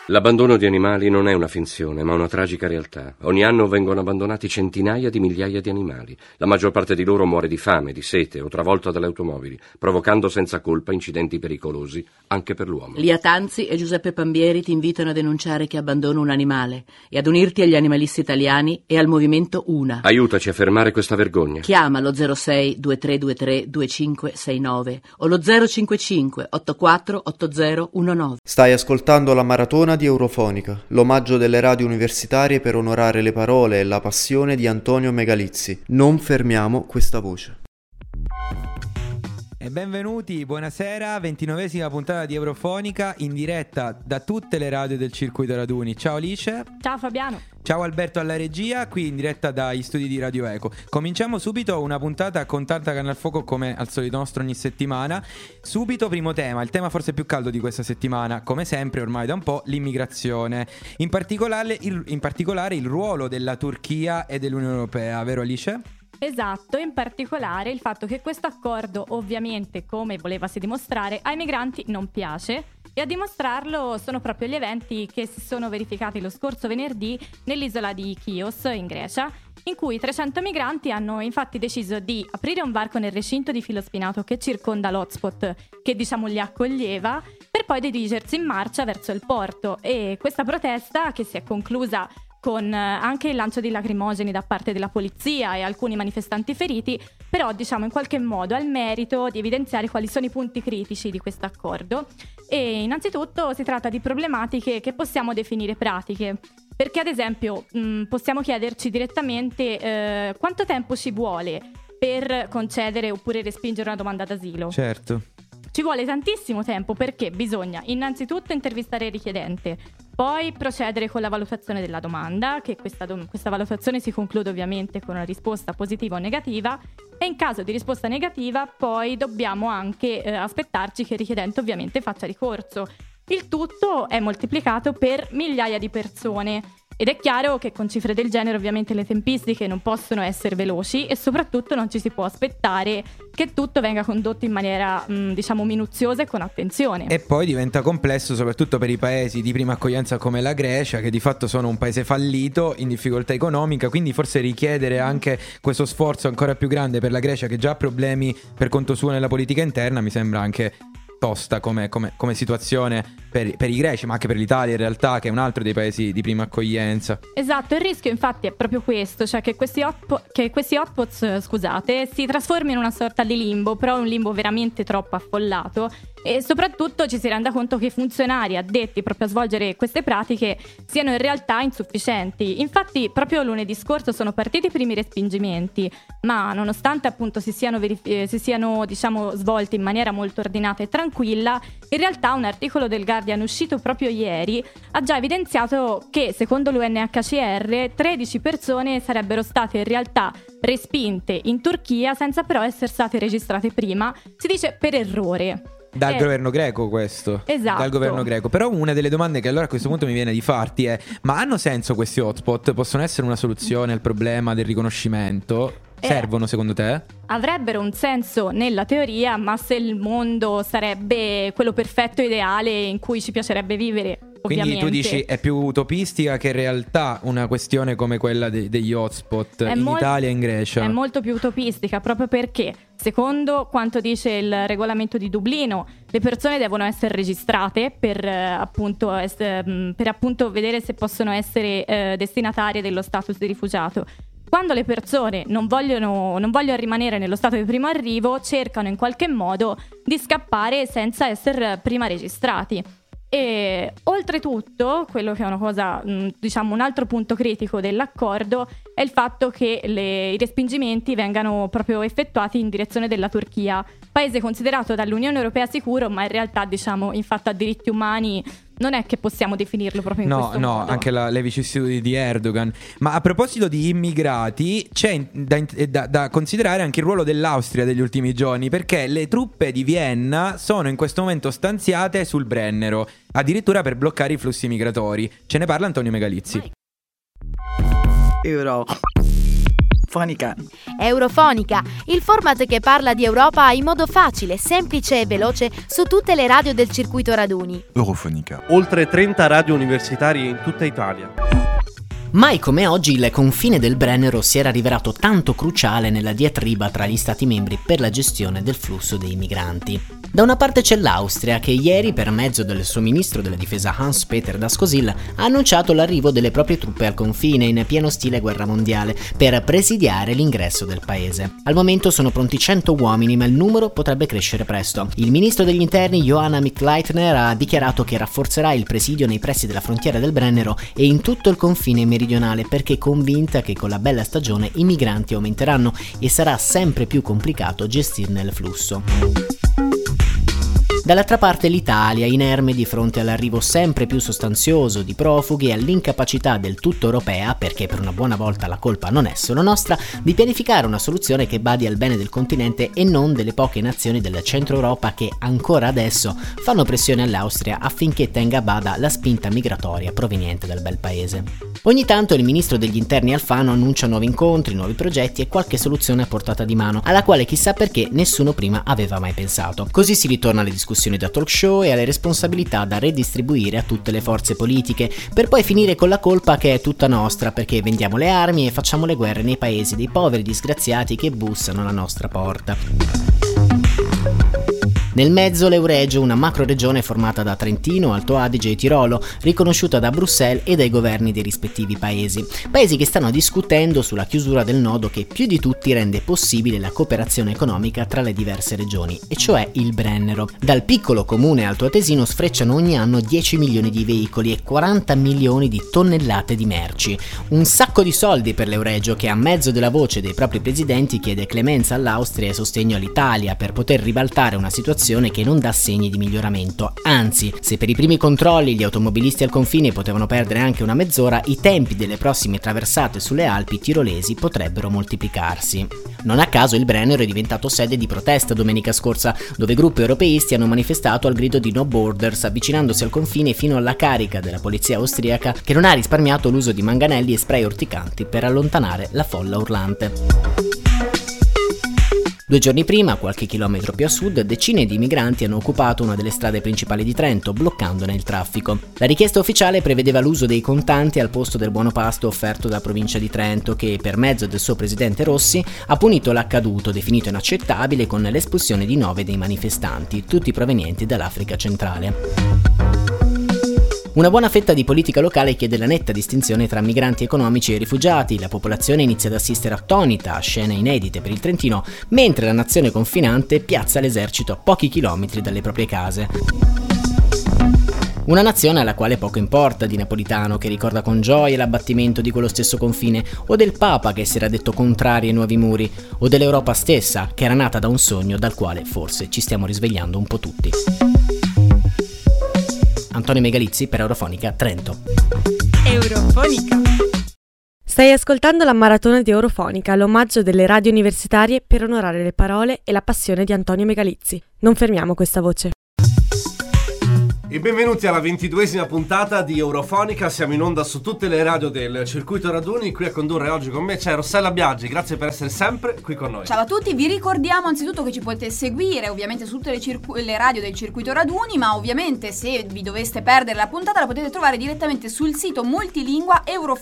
L'abbandono di animali non è una finzione, ma una tragica realtà. Ogni anno vengono abbandonati centinaia di migliaia di animali. La maggior parte di loro muore di fame, di sete o travolta dalle automobili, provocando senza colpa incidenti pericolosi anche per l'uomo. Lia Tanzi e Giuseppe Pambieri ti invitano a denunciare chi abbandona un animale e ad unirti agli animalisti italiani e al movimento Una. Aiutaci a fermare questa vergogna. Chiama lo 06 2323 2569 o lo 055 84 8019. Stai ascoltando la maratona di Eurofonica, l'omaggio delle radio universitarie per onorare le parole e la passione di Antonio Megalizzi. Non fermiamo questa voce. E benvenuti, buonasera, 29esima puntata di Eurofonica in diretta da tutte le radio del circuito raduni. Ciao Alice. Ciao Fabiano. Ciao Alberto alla regia, qui in diretta dagli studi di Radio Eco. Cominciamo subito una puntata con tanta carne al fuoco come al solito nostro ogni settimana. Subito primo tema, il tema forse più caldo di questa settimana, come sempre ormai da un po', l'immigrazione. In particolare il ruolo della Turchia e dell'Unione Europea, vero Alice? Esatto, in particolare il fatto che questo accordo ovviamente, come volevasi dimostrare, ai migranti non piace, e a dimostrarlo sono proprio gli eventi che si sono verificati lo scorso venerdì nell'isola di Chios in Grecia, in cui 300 migranti hanno infatti deciso di aprire un varco nel recinto di filo spinato che circonda l'hotspot che li accoglieva, per poi dirigersi in marcia verso il porto. E questa protesta, che si è conclusa con anche il lancio di lacrimogeni da parte della polizia e alcuni manifestanti feriti, però in qualche modo ha il merito di evidenziare quali sono i punti critici di questo accordo. E innanzitutto si tratta di problematiche che possiamo definire pratiche, perché ad esempio possiamo chiederci direttamente quanto tempo ci vuole per concedere oppure respingere una domanda d'asilo. Certo. Ci vuole tantissimo tempo, perché bisogna innanzitutto intervistare il richiedente, poi procedere con la valutazione della domanda, che questa valutazione si conclude ovviamente con una risposta positiva o negativa, e in caso di risposta negativa poi dobbiamo anche aspettarci che il richiedente ovviamente faccia ricorso. Il tutto è moltiplicato per migliaia di persone. Ed è chiaro che con cifre del genere ovviamente le tempistiche non possono essere veloci, e soprattutto non ci si può aspettare che tutto venga condotto in maniera minuziosa e con attenzione. E poi diventa complesso soprattutto per i paesi di prima accoglienza come la Grecia, che di fatto sono un paese fallito, in difficoltà economica, quindi forse richiedere anche questo sforzo ancora più grande per la Grecia, che già ha problemi per conto suo nella politica interna, mi sembra anche tosta come situazione per i greci, ma anche per l'Italia in realtà, che è un altro dei paesi di prima accoglienza. Esatto, il rischio infatti è proprio questo, cioè che questi hotpots si trasformino in una sorta di limbo, però un limbo veramente troppo affollato, e soprattutto ci si renda conto che i funzionari addetti proprio a svolgere queste pratiche siano in realtà insufficienti. Infatti proprio lunedì scorso sono partiti i primi respingimenti, ma nonostante appunto si siano svolti in maniera molto ordinata e tranquilla, in realtà un articolo del Guardian uscito proprio ieri ha già evidenziato che secondo l'UNHCR 13 persone sarebbero state in realtà respinte in Turchia senza però essere state registrate prima, si dice per errore. Dal governo greco questo. Esatto. Dal governo greco. Però una delle domande che allora a questo punto mi viene di farti è: ma hanno senso questi hotspot? Possono essere una soluzione al problema del riconoscimento? Servono secondo te? Avrebbero un senso nella teoria, ma se il mondo sarebbe quello perfetto ideale in cui ci piacerebbe vivere, ovviamente. Quindi tu dici è più utopistica che in realtà una questione come quella degli hotspot Italia e in Grecia? È molto più utopistica, proprio perché secondo quanto dice il regolamento di Dublino, le persone devono essere registrate per appunto vedere se possono essere destinatarie dello status di rifugiato. Quando le persone non vogliono rimanere nello stato di primo arrivo, cercano in qualche modo di scappare senza essere prima registrati. E oltretutto, quello che è una cosa, un altro punto critico dell'accordo è il fatto che i respingimenti vengano proprio effettuati in direzione della Turchia, paese considerato dall'Unione Europea sicuro, ma in realtà in fatto a diritti umani non è che possiamo definirlo proprio in questo modo. No, anche le vicissitudini di Erdogan. Ma a proposito di immigrati, c'è da considerare anche il ruolo dell'Austria degli ultimi giorni, perché le truppe di Vienna sono in questo momento stanziate sul Brennero, addirittura per bloccare i flussi migratori. Ce ne parla Antonio Megalizzi. Eurofonica. Eurofonica, il format che parla di Europa in modo facile, semplice e veloce su tutte le radio del circuito raduni. Eurofonica. Oltre 30 radio universitarie in tutta Italia. Mai come oggi il confine del Brennero si era rivelato tanto cruciale nella diatriba tra gli Stati membri per la gestione del flusso dei migranti. Da una parte c'è l'Austria che ieri, per mezzo del suo ministro della difesa Hans-Peter Dascosil, ha annunciato l'arrivo delle proprie truppe al confine in pieno stile guerra mondiale per presidiare l'ingresso del paese. Al momento sono pronti 100 uomini, ma il numero potrebbe crescere presto. Il ministro degli interni Johanna Mick-Leitner ha dichiarato che rafforzerà il presidio nei pressi della frontiera del Brennero e in tutto il confine meridionale perché è convinta che con la bella stagione i migranti aumenteranno e sarà sempre più complicato gestirne il flusso. Dall'altra parte l'Italia, inerme di fronte all'arrivo sempre più sostanzioso di profughi e all'incapacità del tutto europea, perché per una buona volta la colpa non è solo nostra, di pianificare una soluzione che badi al bene del continente e non delle poche nazioni del centro Europa che ancora adesso fanno pressione all'Austria affinché tenga a bada la spinta migratoria proveniente dal bel paese. Ogni tanto il ministro degli interni Alfano annuncia nuovi incontri, nuovi progetti e qualche soluzione a portata di mano, alla quale chissà perché nessuno prima aveva mai pensato. Così si ritorna alle discussioni da talk show e alle responsabilità da redistribuire a tutte le forze politiche, per poi finire con la colpa che è tutta nostra perché vendiamo le armi e facciamo le guerre nei paesi dei poveri disgraziati che bussano alla nostra porta. Nel mezzo l'Euregio, una macroregione formata da Trentino, Alto Adige e Tirolo, riconosciuta da Bruxelles e dai governi dei rispettivi paesi. Paesi che stanno discutendo sulla chiusura del nodo che più di tutti rende possibile la cooperazione economica tra le diverse regioni, e cioè il Brennero. Dal piccolo comune altoatesino sfrecciano ogni anno 10 milioni di veicoli e 40 milioni di tonnellate di merci. Un sacco di soldi per l'Euregio che a mezzo della voce dei propri presidenti chiede clemenza all'Austria e sostegno all'Italia per poter ribaltare una situazione che non dà segni di miglioramento. Anzi, se per i primi controlli gli automobilisti al confine potevano perdere anche una mezz'ora, i tempi delle prossime traversate sulle Alpi tirolesi potrebbero moltiplicarsi. Non a caso il Brennero è diventato sede di protesta domenica scorsa, dove gruppi europeisti hanno manifestato al grido di No Borders, avvicinandosi al confine fino alla carica della polizia austriaca che non ha risparmiato l'uso di manganelli e spray urticanti per allontanare la folla urlante. 2 giorni prima, qualche chilometro più a sud, decine di migranti hanno occupato una delle strade principali di Trento, bloccandone il traffico. La richiesta ufficiale prevedeva l'uso dei contanti al posto del buono pasto offerto dalla provincia di Trento, che per mezzo del suo presidente Rossi ha punito l'accaduto, definito inaccettabile, con l'espulsione di 9 dei manifestanti, tutti provenienti dall'Africa centrale. Una buona fetta di politica locale chiede la netta distinzione tra migranti economici e rifugiati. La popolazione inizia ad assistere attonita a scene inedite per il Trentino, mentre la nazione confinante piazza l'esercito a pochi chilometri dalle proprie case. Una nazione alla quale poco importa di Napolitano, che ricorda con gioia l'abbattimento di quello stesso confine, o del Papa che si era detto contrario ai nuovi muri, o dell'Europa stessa, che era nata da un sogno dal quale forse ci stiamo risvegliando un po' tutti. Antonio Megalizzi per Eurofonica Trento. Eurofonica. Stai ascoltando la maratona di Eurofonica, l'omaggio delle radio universitarie per onorare le parole e la passione di Antonio Megalizzi. Non fermiamo questa voce. E benvenuti alla 22esima puntata di Eurofonica. Siamo in onda su tutte le radio del circuito raduni. Qui a condurre oggi con me c'è Rossella Biaggi. Grazie per essere sempre qui con noi. Ciao a tutti, vi ricordiamo anzitutto che ci potete seguire ovviamente su tutte le radio del circuito raduni, ma ovviamente se vi doveste perdere la puntata la potete trovare direttamente sul sito multilingua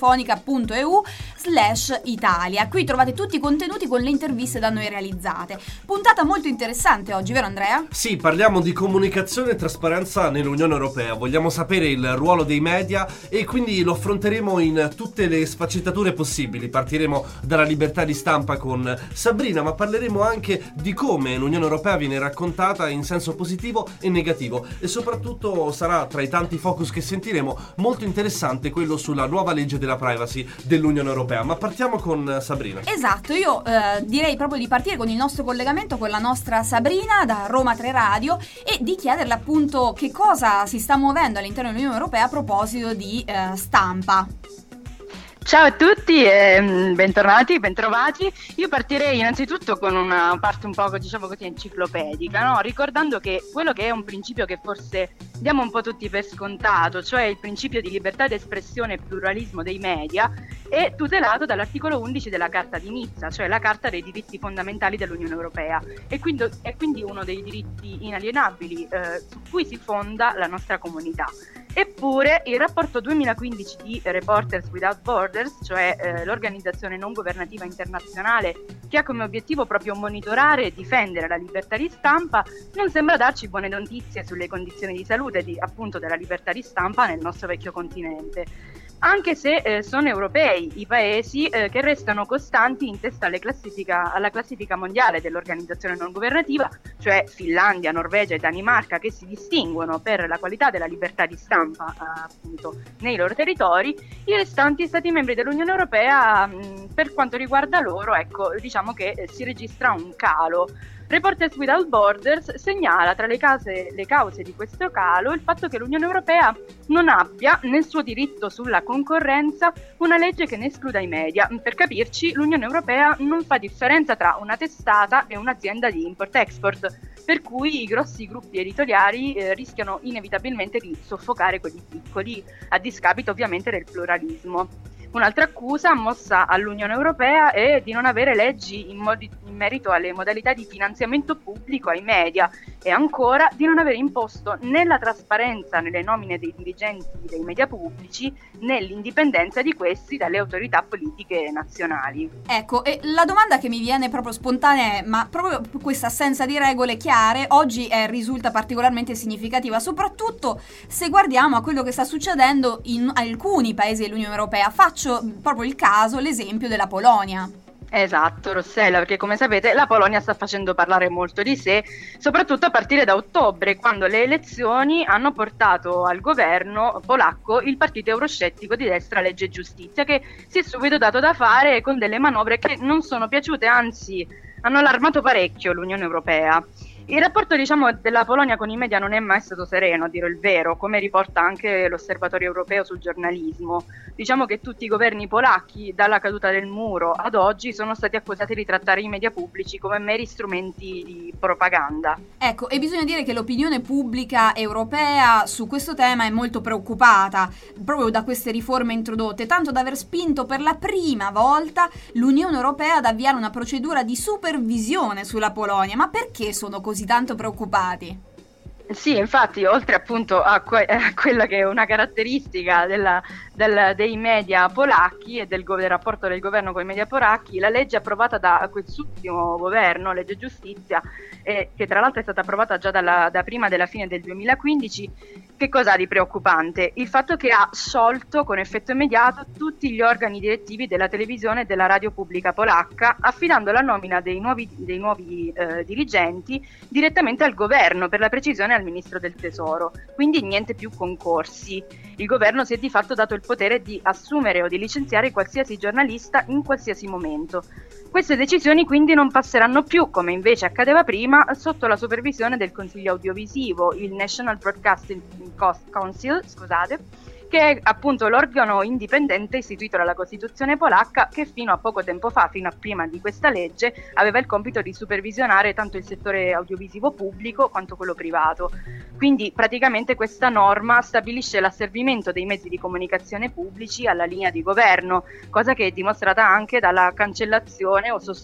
eurofonica.eu/Italia. Qui trovate tutti i contenuti con le interviste da noi realizzate. Puntata molto interessante oggi, vero Andrea? Sì, parliamo di comunicazione e trasparenza nell'Unione Europea. Vogliamo sapere il ruolo dei media e quindi lo affronteremo in tutte le sfaccettature possibili. Partiremo dalla libertà di stampa con Sabrina, ma parleremo anche di come l'Unione Europea viene raccontata in senso positivo e negativo, e soprattutto sarà tra i tanti focus che sentiremo molto interessante quello sulla nuova legge della privacy dell'Unione Europea. Ma partiamo con Sabrina. Esatto, io direi proprio di partire con il nostro collegamento con la nostra Sabrina da Roma 3 Radio e di chiederle appunto che cosa si sta muovendo all'interno dell'Unione Europea a proposito di stampa. Ciao a tutti e bentornati, bentrovati. Io partirei innanzitutto con una parte un po', diciamo così, enciclopedica, no? Ricordando che quello che è un principio che forse diamo un po' tutti per scontato, cioè il principio di libertà d'espressione e pluralismo dei media, è tutelato dall'articolo 11 della Carta di Nizza, cioè la Carta dei diritti fondamentali dell'Unione Europea, e quindi è quindi uno dei diritti inalienabili su cui si fonda la nostra comunità. Eppure il rapporto 2015 di Reporters Without Borders, cioè l'organizzazione non governativa internazionale che ha come obiettivo proprio monitorare e difendere la libertà di stampa, non sembra darci buone notizie sulle condizioni di salute appunto della libertà di stampa nel nostro vecchio continente. Anche se sono europei i paesi che restano costanti in testa alla classifica mondiale dell'organizzazione non governativa, cioè Finlandia, Norvegia e Danimarca, che si distinguono per la qualità della libertà di stampa appunto nei loro territori, i restanti stati membri dell'Unione Europea, per quanto riguarda loro, ecco, diciamo che si registra un calo. Reporters Without Borders segnala tra le cause di questo calo il fatto che l'Unione Europea non abbia nel suo diritto sulla concorrenza una legge che ne escluda i media. Per capirci, l'Unione Europea non fa differenza tra una testata e un'azienda di import-export, per cui i grossi gruppi editoriali rischiano inevitabilmente di soffocare quelli piccoli, a discapito ovviamente del pluralismo. Un'altra accusa mossa all'Unione Europea è di non avere leggi in merito alle modalità di finanziamento pubblico ai media e ancora di non aver imposto né la trasparenza nelle nomine dei dirigenti dei media pubblici né l'indipendenza di questi dalle autorità politiche nazionali. Ecco, e la domanda che mi viene proprio spontanea è: ma proprio questa assenza di regole chiare oggi risulta particolarmente significativa, soprattutto se guardiamo a quello che sta succedendo in alcuni paesi dell'Unione Europea. Faccio proprio l'esempio della Polonia. Esatto, Rossella, perché come sapete la Polonia sta facendo parlare molto di sé, soprattutto a partire da ottobre, quando le elezioni hanno portato al governo polacco il partito euroscettico di destra Legge e Giustizia, che si è subito dato da fare con delle manovre che non sono piaciute, anzi hanno allarmato parecchio l'Unione Europea. Il rapporto, diciamo, della Polonia con i media non è mai stato sereno, a dire il vero, come riporta anche l'Osservatorio Europeo sul giornalismo. Diciamo che tutti i governi polacchi, dalla caduta del muro ad oggi, sono stati accusati di trattare i media pubblici come meri strumenti di propaganda. Ecco, e bisogna dire che l'opinione pubblica europea su questo tema è molto preoccupata proprio da queste riforme introdotte, tanto da aver spinto per la prima volta l'Unione Europea ad avviare una procedura di supervisione sulla Polonia. Ma perché sono così tanto preoccupati? Sì, infatti, oltre appunto a quella che è una caratteristica dei media polacchi e del rapporto del governo con i media polacchi, la legge approvata da quest'ultimo governo, Legge Giustizia, che tra l'altro è stata approvata già da prima della fine del 2015, che cosa ha di preoccupante? Il fatto che ha sciolto con effetto immediato tutti gli organi direttivi della televisione e della radio pubblica polacca, affidando la nomina dei nuovi dirigenti direttamente al governo, per la precisione al ministro del tesoro, quindi niente più concorsi. Il governo si è di fatto dato il potere di assumere o di licenziare qualsiasi giornalista in qualsiasi momento. Queste decisioni quindi non passeranno più, come invece accadeva prima, sotto la supervisione del Consiglio Audiovisivo, il National Broadcasting Council, che è appunto l'organo indipendente istituito dalla Costituzione polacca, che fino a poco tempo fa, fino a prima di questa legge, aveva il compito di supervisionare tanto il settore audiovisivo pubblico quanto quello privato. Quindi praticamente questa norma stabilisce l'asservimento dei mezzi di comunicazione pubblici alla linea di governo, cosa che è dimostrata anche dalla cancellazione o